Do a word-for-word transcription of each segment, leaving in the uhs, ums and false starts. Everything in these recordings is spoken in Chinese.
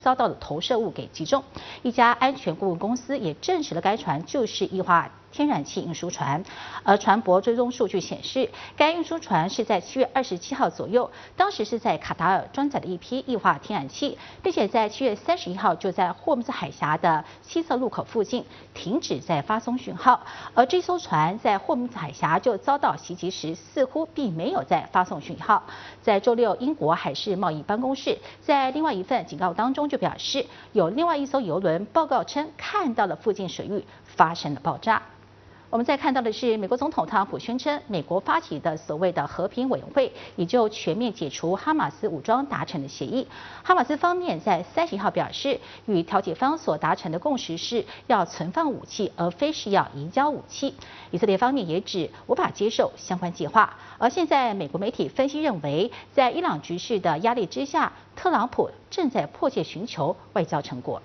遭到了投射物给击中。一家安全顾问公司也证实了该船就是液化天然气运输船，而船舶追踪数据显示，该运输船是在七月二十七号左右，当时是在卡塔尔装载了一批液化天然气，并且在七月三十一号就在霍姆兹海峡的西侧路口附近停止在发送讯号，而这艘船在霍姆兹海峡就遭到袭击时，似乎并没有在发送讯号。在周六，英国海事贸易办公室在另外一份警告当中就表示，有另外一艘邮轮报告称看到了附近水域发生了爆炸。我们再看到的是，美国总统特朗普宣称，美国发起的所谓的和平委员会已就全面解除哈马斯武装达成的协议。哈马斯方面在三十一号表示，与调解方所达成的共识是要存放武器，而非是要移交武器。以色列方面也指无法接受相关计划。而现在，美国媒体分析认为，在伊朗局势的压力之下，特朗普正在迫切寻求外交成果。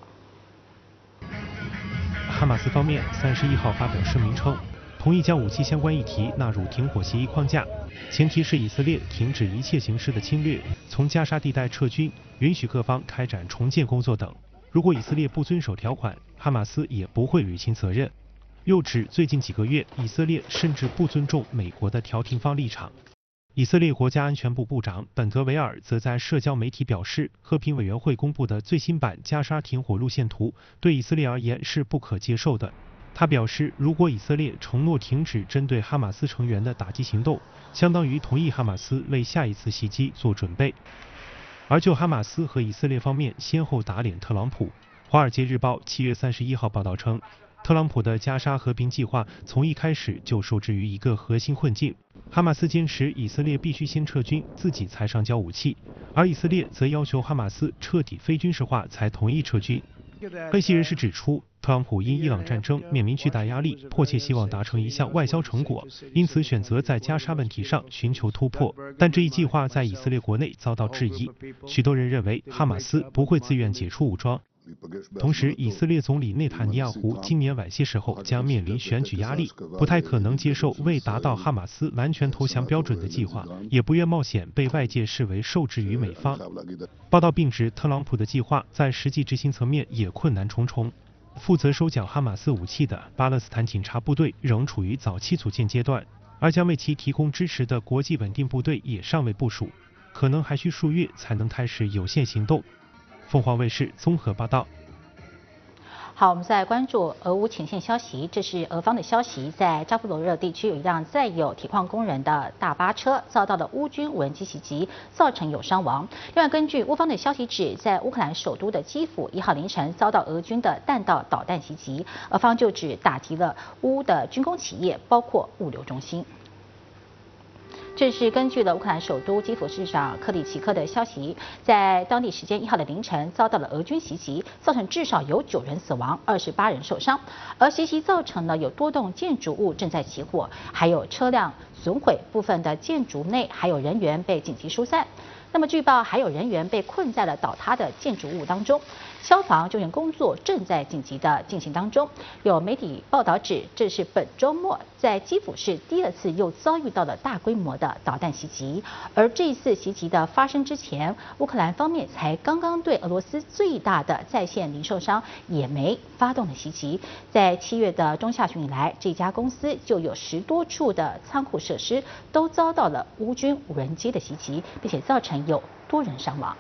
哈马斯方面三十一号发表声明称，同意将武器相关议题纳入停火协议框架，前提是以色列停止一切形式的侵略，从加沙地带撤军，允许各方开展重建工作等。如果以色列不遵守条款，哈马斯也不会履行责任。又指最近几个月，以色列甚至不尊重美国的调停方立场。以色列国家安全部部长本德维尔则在社交媒体表示，和平委员会公布的最新版加沙停火路线图对以色列而言是不可接受的。他表示，如果以色列承诺停止针对哈马斯成员的打击行动，相当于同意哈马斯为下一次袭击做准备。而就哈马斯和以色列方面先后打脸特朗普，《华尔街日报》七月三十一号报道称，特朗普的加沙和平计划从一开始就受制于一个核心困境。哈马斯坚持以色列必须先撤军，自己才上交武器，而以色列则要求哈马斯彻底非军事化才同意撤军。分析人士指出，特朗普因伊朗战争面临巨大压力，迫切希望达成一项外交成果，因此选择在加沙问题上寻求突破。但这一计划在以色列国内遭到质疑，许多人认为哈马斯不会自愿解除武装。同时，以色列总理内塔尼亚胡今年晚些时候将面临选举压力，不太可能接受未达到哈马斯完全投降标准的计划，也不愿冒险被外界视为受制于美方。报道并指，特朗普的计划在实际执行层面也困难重重。负责收缴哈马斯武器的巴勒斯坦警察部队仍处于早期组建阶段，而将为其提供支持的国际稳定部队也尚未部署，可能还需数月才能开始有限行动。凤凰卫视综合报道。 好，我们再关注俄乌前线消息。这是俄方的消息，在扎波罗热地区有一辆载有铁矿工人的大巴车遭到了乌军无人机袭击，造成有伤亡。另外，根据乌方的消息指，在乌克兰首都的基辅一号凌晨遭到俄军的弹道导弹袭击，俄方就指打击了乌的军工企业，包括物流中心。这是根据了乌克兰首都基辅市长克里奇科的消息，在当地时间一号的凌晨遭到了俄军袭击，造成至少有九人死亡，二十八人受伤。而袭击造成了有多栋建筑物正在起火，还有车辆损毁，部分的建筑内还有人员被紧急疏散。那么据报还有人员被困在了倒塌的建筑物当中，消防救援工作正在紧急的进行当中。有媒体报道指，这是本周末在基辅市第二次又遭遇到了大规模的导弹袭击，而这一次袭击的发生之前，乌克兰方面才刚刚对俄罗斯最大的在线零售商野莓发动了袭击。在七月的中下旬以来，这家公司就有十多处的仓库设施都遭到了乌军无人机的袭击，并且造成有多人伤亡。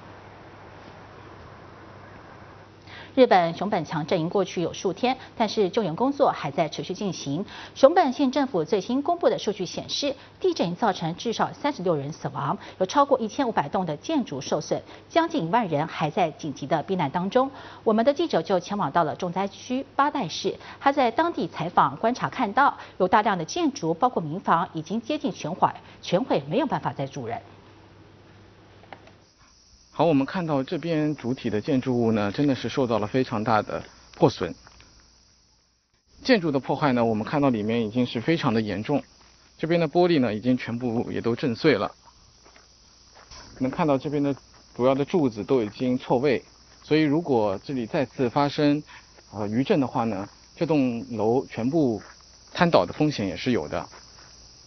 日本熊本强震营过去有数天，但是救援工作还在持续进行。熊本县政府最新公布的数据显示，地震造成至少三十六人死亡，有超过一千五百栋的建筑受损，将近一万人还在紧急的避难当中。我们的记者就前往到了重灾区八代市，他在当地采访观察，看到有大量的建筑，包括民房，已经接近全毁，全毁没有办法再住人。 好，我们看到这边主体的建筑物呢，真的是受到了非常大的破损。建筑的破坏呢，我们看到里面已经是非常的严重，这边的玻璃呢，已经全部也都震碎了。能看到这边的主要的柱子都已经错位，所以如果这里再次发生呃余震的话呢，这栋楼全部瘫倒的风险也是有的。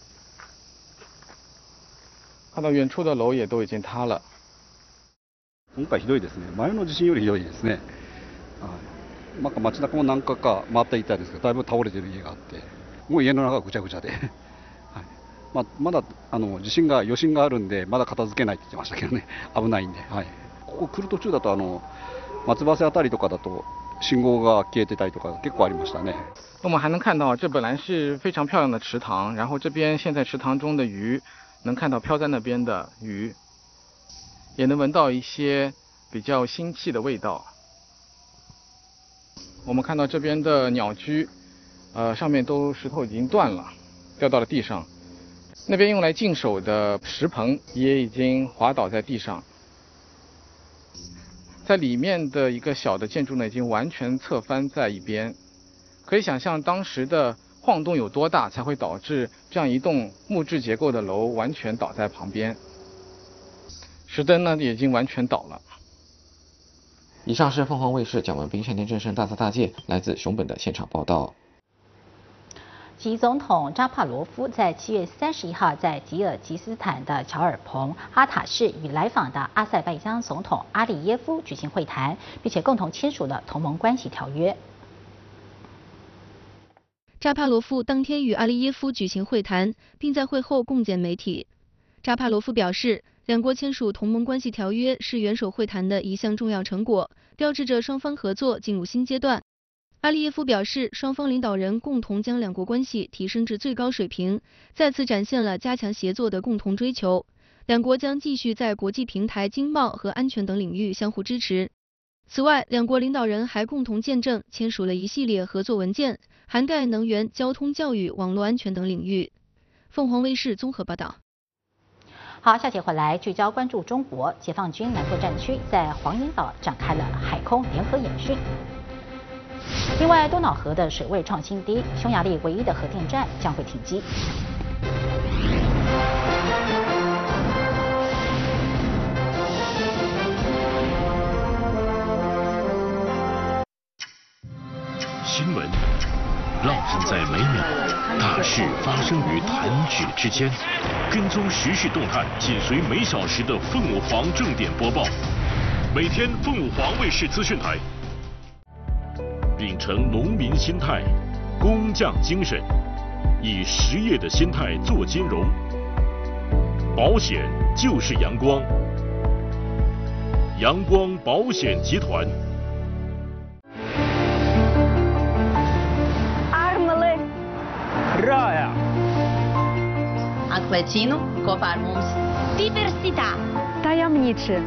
看到远处的楼也都已经塌了。 今回ひどいですね。前の地震よりひどいですね。はい。なんか街中も何回か回っていたんですけど、だいぶ倒れてる家があって、もう家の中がぐちゃぐちゃで。はい。まあ、まだあの地震が余震があるんで、まだ片付けないって言ってましたけどね。危ないんで。はい。ここ来る途中だとあの松葉瀬あたりとかだと信号が消えてたりとか結構ありましたね。 我们还能看到，这本来是非常漂亮的池塘，然后这边现在池塘中的鱼，能看到漂在那边的鱼，也能闻到一些比较腥气的味道。我们看到这边的鸟居，呃，上面都石头已经断了，掉到了地上。那边用来净手的石棚也已经滑倒在地上。在里面的一个小的建筑呢，已经完全侧翻在一边。可以想象当时的晃动有多大，才会导致这样一栋木质结构的楼完全倒在旁边。石灯呢也已经完全倒了。 以上是凤凰卫视蒋文彬、单田正胜大撒大界来自熊本的现场报道。 吉总统扎帕罗夫在七月三十一号在吉尔吉斯斯坦的乔尔彭哈塔市与来访的阿塞拜疆总统阿里耶夫举行会谈，并且共同签署了同盟关系条约。 扎帕罗夫当天与阿利耶夫举行会谈，并在会后共见媒体。扎帕罗夫表示，两国签署同盟关系条约是元首会谈的一项重要成果，标志着双方合作进入新阶段。阿利耶夫表示，双方领导人共同将两国关系提升至最高水平，再次展现了加强协作的共同追求。两国将继续在国际平台、经贸和安全等领域相互支持。此外，两国领导人还共同见证签署了一系列合作文件，涵盖能源、交通、教育、网络安全等领域。凤凰卫视综合报道。 好，下节回来聚焦关注中国解放军南部战区在黄岩岛展开了海空联合演训。另外，多瑙河的水位创新低，匈牙利唯一的核电站将会停机。 新闻烙印在每秒，大事发生于弹指之间。跟踪时事动态，紧随每小时的凤舞凰正点播报。每天凤舞凰卫视资讯台。秉承农民心态、工匠精神，以实业的心态做金融。保险就是阳光，阳光保险集团。 Armele. Raja. Acquacino, Coparmus. Diversità. Tajemniczy.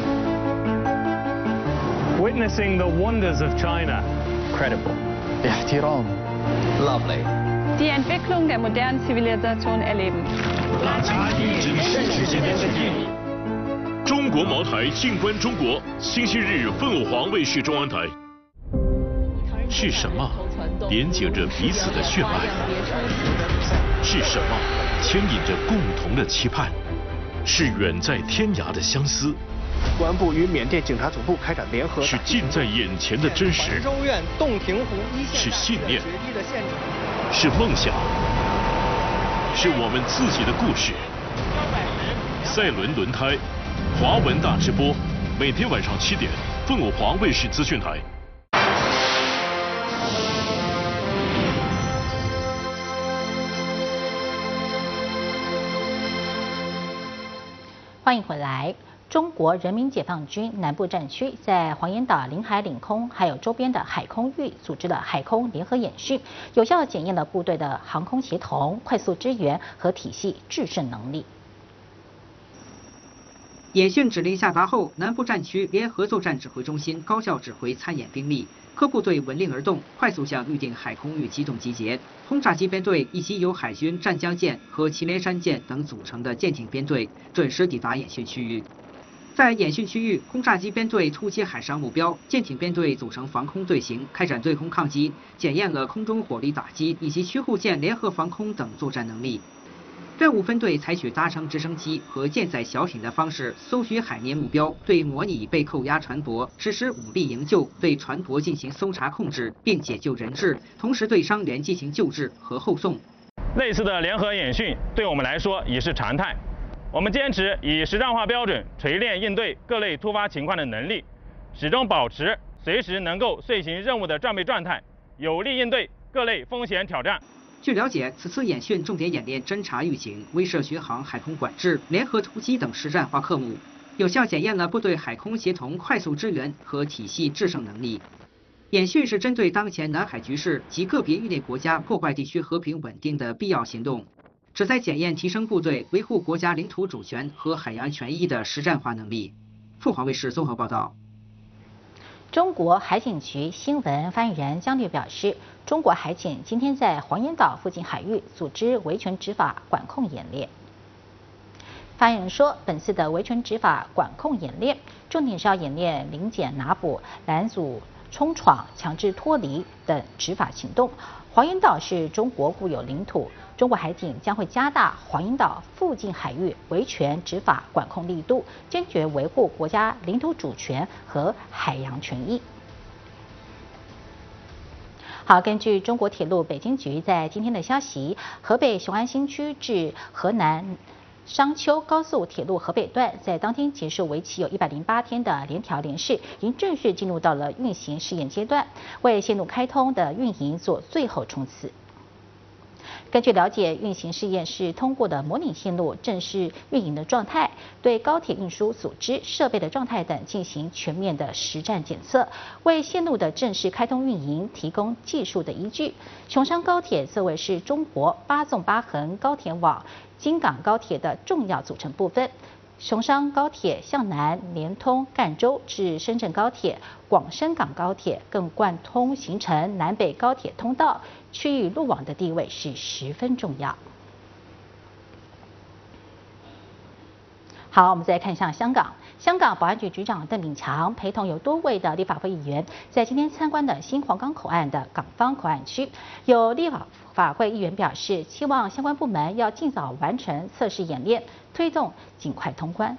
Witnessing the wonders of China. Credible. Ihtiram. Lovely. Die Entwicklung der modernen Zivilisation erleben. 大家一针世之间的记忆。中国茅台，静观中国。星期日，凤凰卫视中央台。是什么连接着彼此的血脉？是什么牵引着共同的期盼？是远在天涯的相思。 公安部与缅甸警察总部开展联合。 是近在眼前的真实。 州院洞庭湖一线。 是信念。是梦想。是我们自己的故事。赛伦轮胎，华文大直播，每天晚上七点，凤舞凰卫视资讯台。 欢迎回来。中国人民解放军南部战区在黄岩岛领海领空还有周边的海空域组织了海空联合演训，有效检验了部队的航空协同、快速支援和体系制胜能力。 演训指令下达后，南部战区联合作战指挥中心高效指挥参演兵力，各部队闻令而动，快速向预定海空域机动集结。轰炸机编队以及由海军湛江舰和祁连山舰等组成的舰艇编队准时抵达演训区域。在演训区域，轰炸机编队突击海上目标，舰艇编队组成防空队形，开展对空抗击，检验了空中火力打击以及驱护舰联合防空等作战能力。任务分队采取搭乘直升机和舰载小艇的方式，搜寻海面目标，对模拟被扣押船舶实施武力营救，对船舶进行搜查控制，并解救人质，同时对伤员进行救治和后送。 类似的联合演训对我们来说已是常态。 我们坚持以实战化标准锤炼应对各类突发情况的能力，始终保持随时能够遂行任务的战备状态，有力应对各类风险挑战。 据了解，此次演训重点演练侦察预警、威慑巡航、海空管制、联合突击等实战化科目，有效检验了部队海空协同、快速支援和体系制胜能力。演训是针对当前南海局势及个别域内国家破坏地区和平稳定的必要行动，旨在检验提升部队维护国家领土主权和海洋权益的实战化能力。凤凰卫视综合报道。 中国海警局新闻发言人姜烈表示，中国海警今天在黄岩岛附近海域组织维权执法管控演练。发言人说，本次的维权执法管控演练，重点是要演练临检拿捕、拦阻冲闯、强制脱离等执法行动。黄岩岛是中国固有领土，中国海警将会加大黄岩岛附近海域维权执法管控力度，坚决维护国家领土主权和海洋权益。好，根据中国铁路北京局在今天的消息，河北雄安新区至河南商丘高速铁路河北段在当天结束为期有一百零八天的联调联试，已经正式进入到了运行试验阶段，为线路开通的运营做最后冲刺。根据了解，运行试验是通过的模拟线路正式运营的状态，对高铁运输组织、设备的状态等进行全面的实战检测，为线路的正式开通运营提供技术的依据。雄商高铁作为是中国八纵八横高铁网京港高铁的重要组成部分。雄商高铁向南连通赣州至深圳高铁、广深港高铁，更贯通形成南北高铁通道，区域路网的地位是十分重要。好，我们再看向香港。香港保安局局长邓炳强陪同有多位的立法会议员，在今天参观的新皇岗口岸的港方口岸区。有立法会议员表示，期望相关部门要尽早完成测试演练，推动尽快通关。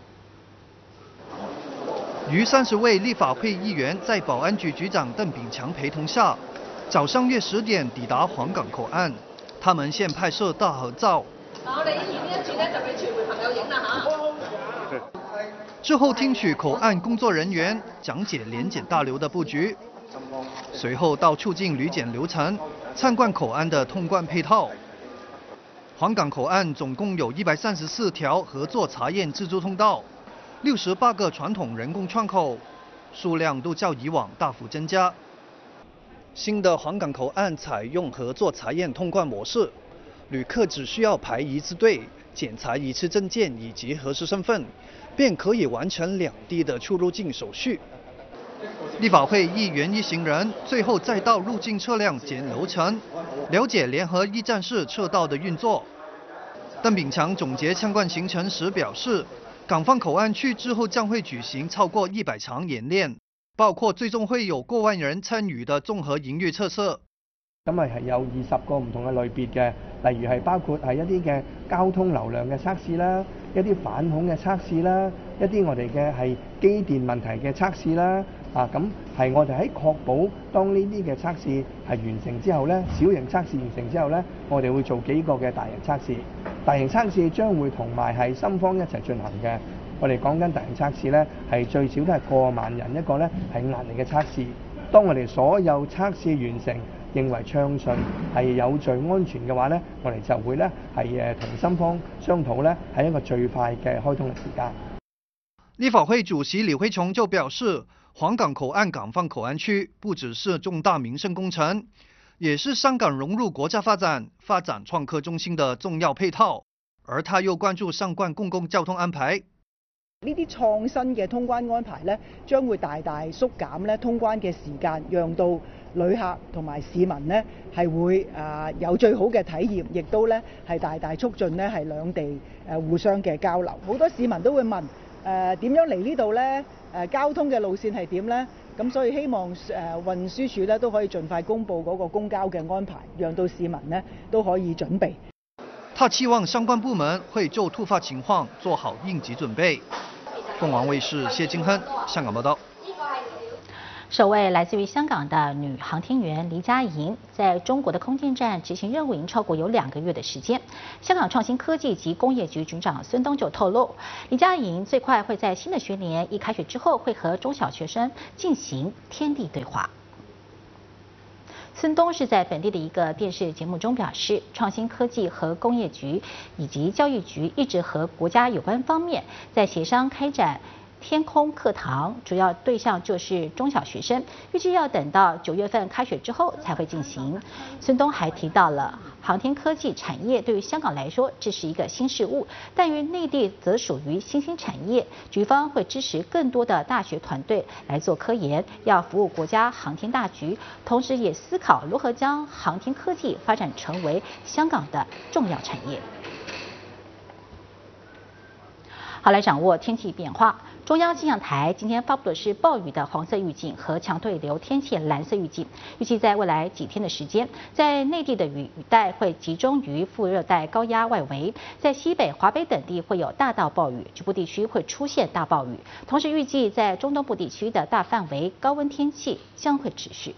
逾三十位立法会议员在保安局局长邓炳强陪同下，早上约十点抵达皇岗口岸。他们先拍摄大合照。我哋影呢一轉咧，就俾傳媒朋友影啦嚇。之後聽取口岸工作人員講解聯檢大樓的布局，隨後到促進旅檢流程，參觀口岸的通關配套。皇崗口岸總共有一百三十四條合作查驗自助通道，六十八個傳統人工窗口，數量都較以往大幅增加。新的皇崗口岸採用合作查驗通關模式，旅客只需要排一次隊，檢查一次證件以及核實身份，便可以完成兩地的出入境手續。立法會議員一行人最後再到入境車輛檢流程，了解聯合一站式車道的運作。鄧炳強總結參觀行程時表示，港方口岸區之後將會舉行超過一百場演練，包括最終會有過萬人參與的綜合營運測試。 咁咪係有二十個唔同嘅類別嘅，例如係包括係一啲嘅交通流量嘅測試啦，一啲反恐嘅測試啦，一啲我哋嘅係機電問題嘅測試啦，啊咁係我哋喺確保當呢啲嘅測試係完成之後咧，小型測試完成之後咧，我哋會做幾個嘅大型測試，大型測試將會同埋係深方一齊進行嘅。我哋講緊大型測試咧，係最少都係過萬人一個咧係壓力嘅測試。當我哋所有測試完成，認為暢順係有序安全嘅話咧，我哋就會咧係誒同深方商討咧係一個最快嘅開通嘅時間。 立法會主席李輝瓊就表示，皇崗口岸港方口岸區不只是重大民生工程，也是香港融入國家發展、發展創科中心的重要配套。而他又關注相關公共交通安排。 呢啲創新嘅通關安排咧，將會大大縮減咧通關嘅時間，讓到旅客同埋市民咧係會啊有最好嘅體驗，亦都咧係大大促進咧係兩地誒互相嘅交流。好多市民都會問誒點樣嚟呢度咧？誒交通嘅路線係點咧？咁所以希望誒運輸署咧都可以盡快公布嗰個公交嘅安排，讓到市民咧都可以準備。 他期望相關部門會就突發情況做好應急準備。鳳凰衛視謝金亨香港報道。 首位来自于香港的女航天员黎佳莹，在中国的空间站执行任务已经超过有两个月的时间。香港创新科技及工业局局长孙东就透露，黎佳莹最快会在新的学年一开学之后，会和中小学生进行天地对话。孙东是在本地的一个电视节目中表示，创新科技和工业局以及教育局一直和国家有关方面在协商开展天空课堂，主要对象就是中小学生，预计要等到九月份开学之后才会进行。孙东还提到了航天科技产业对于香港来说这是一个新事物，但于内地则属于新兴产业，局方会支持更多的大学团队来做科研，要服务国家航天大局，同时也思考如何将航天科技发展成为香港的重要产业。好，来掌握天气变化。中央气象台今天发布的是暴雨的黄色预警和强对流天气蓝色预警，预计在未来几天的时间，在内地的雨雨带会集中于副热带高压外围，在西北、华北等地会有大到暴雨，局部地区会出现大暴雨。同时，预计在中东部地区的大范围高温天气将会持续。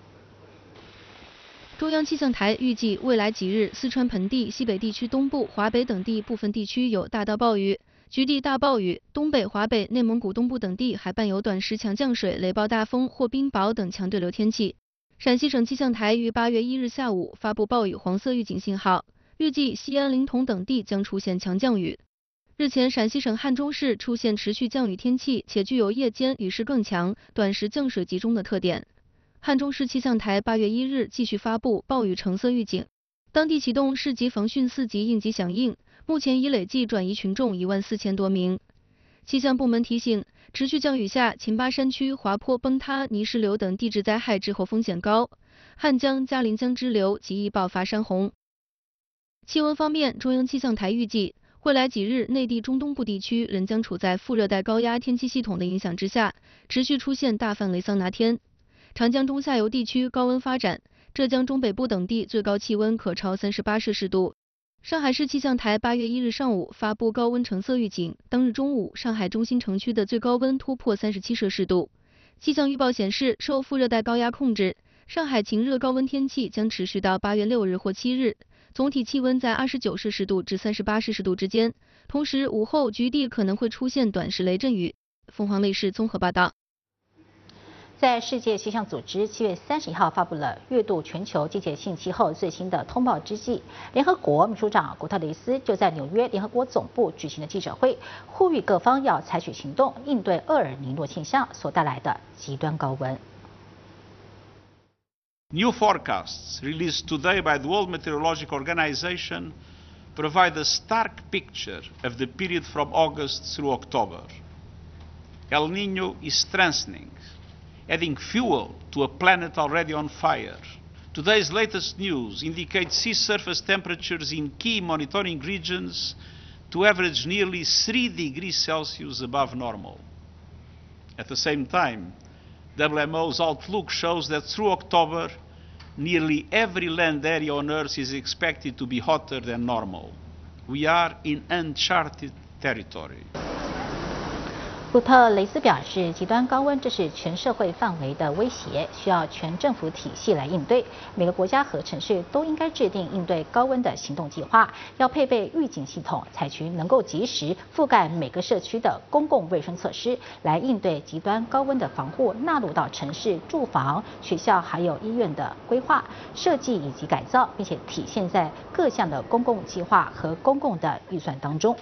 中央气象台预计，未来几日，四川盆地、西北地区东部、华北等地部分地区有大到暴雨。局地大暴雨，东北、华北、内蒙古东部等地还伴有短时强降水、雷暴大风或冰雹等强对流天气。陕西省气象台于八月一日下午发布暴雨黄色预警信号，预计西安、临潼等地将出现强降雨。日前，陕西省汉中市出现持续降雨天气，且具有夜间雨势更强、短时降水集中的特点。汉中市气象台八月一日继续发布暴雨橙色预警，当地启动市级防汛四级应急响应。目前已累计转移群众一万四千多名。气象部门提醒，持续降雨下，秦巴山区滑坡、崩塌、泥石流等地质灾害滞后风险高，汉江、嘉陵江支流极易爆发山洪。气温方面，中央气象台预计，未来几日内地中东部地区仍将处在副热带高压天气系统的影响之下，持续出现大范围桑拿天。长江中下游地区高温发展，浙江中北部等地最高气温可超三十八摄氏度。上海市气象台八月一日上午发布高温橙色预警，当日中午，上海中心城区的最高温突破三十七摄氏度。气象预报显示，受副热带高压控制，上海晴热高温天气将持续到八月六日或七日，总体气温在二十九摄氏度至三十八摄氏度之间。同时，午后局地可能会出现短时雷阵雨。凤凰卫视综合报道。 在世界气象组织七月三十一号发布了月度全球季节性气候最新的通报之际，联合国秘书长古特雷斯就在纽约联合国总部举行的记者会，呼吁各方要采取行动，应对厄尔尼诺现象所带来的极端高温。 New forecasts released today by the World Meteorological Organization provide a stark picture of the period from August through October. El Niño is strengthening, adding fuel to a planet already on fire. Today's latest news indicates sea surface temperatures in key monitoring regions to average nearly three degrees Celsius above normal. At the same time, W M O's outlook shows that through October, nearly every land area on Earth is expected to be hotter than normal. We are in uncharted territory. 古特雷斯表示，极端高温这是全社会范围的威胁，需要全政府体系来应对。每个国家和城市都应该制定应对高温的行动计划，要配备预警系统，采取能够及时覆盖每个社区的公共卫生措施，来应对极端高温的防护，纳入到城市、住房、学校还有医院的规划、设计以及改造，并且体现在各项的公共计划和公共的预算当中。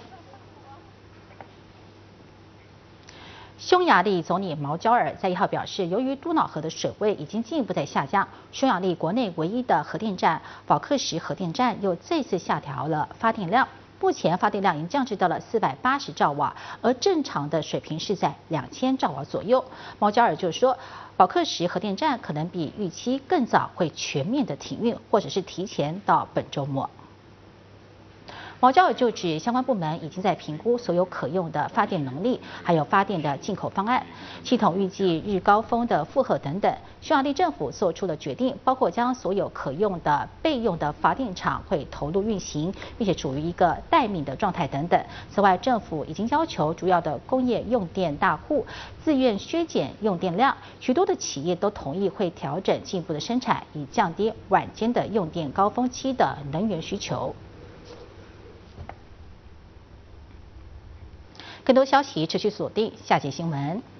匈牙利总理毛焦尔在一号表示，由于都瑙河的水位已经进一步在下降，匈牙利国内唯一的核电站保克什核电站又再次下调了发电量，目前发电量已经降至到了四百八十兆瓦，而正常的水平是在两千兆瓦左右。毛焦尔就说，保克什核电站可能比预期更早会全面的停运，或者是提前到本周末。 毛昭尔就指，相关部门已经在评估所有可用的发电能力，还有发电的进口方案、系统预计日高峰的负荷等等。匈牙利政府做出了决定，包括将所有可用的备用的发电厂会投入运行，并且处于一个待命的状态等等。此外，政府已经要求主要的工业用电大户自愿削减用电量，许多的企业都同意会调整进一步的生产，以降低晚间的用电高峰期的能源需求。更多消息持续锁定下节新闻。